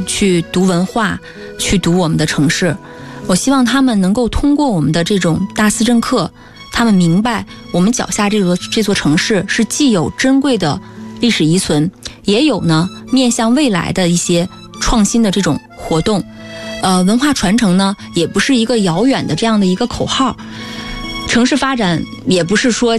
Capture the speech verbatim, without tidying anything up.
去读文化，去读我们的城市。我希望他们能够通过我们的这种大思政课，他们明白我们脚下这座这座城市是既有珍贵的历史遗存，也有呢面向未来的一些创新的这种活动。呃，文化传承呢，也不是一个遥远的这样的一个口号，城市发展也不是说